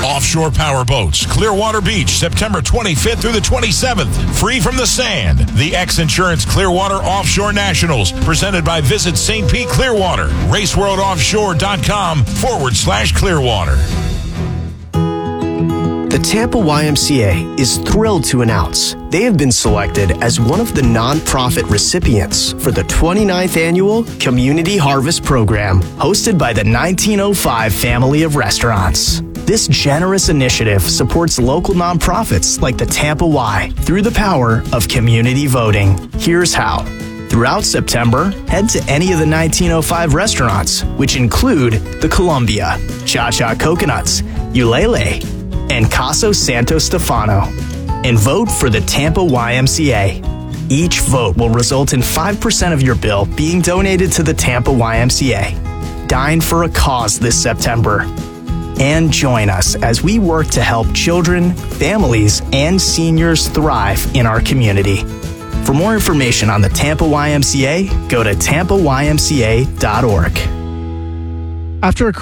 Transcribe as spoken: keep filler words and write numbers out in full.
Offshore Power Boats, Clearwater Beach, September twenty-fifth through the twenty-seventh. Free from the sand. The X Insurance Clearwater Offshore Nationals, presented by Visit Saint Pete Clearwater. raceworldoffshore.com forward slash Clearwater. The Tampa Y M C A is thrilled to announce they have been selected as one of the nonprofit recipients for the twenty-ninth Annual Community Harvest Program, hosted by the nineteen oh five family of restaurants. This generous initiative supports local nonprofits like the Tampa Y through the power of community voting. Here's how. Throughout September, head to any of the nineteen oh five restaurants, which include the Columbia, Cha Cha Coconuts, Ulele, and Caso Santo Stefano, and vote for the Tampa Y M C A. Each vote will result in five percent of your bill being donated to the Tampa Y M C A. Dine for a cause this September. And join us as we work to help children, families, and seniors thrive in our community. For more information on the Tampa Y M C A, go to tampa y m c a dot org. After a